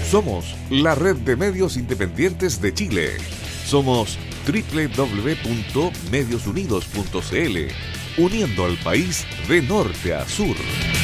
Somos la red de medios independientes de Chile. Somos www.mediosunidos.cl, uniendo al país de norte a sur.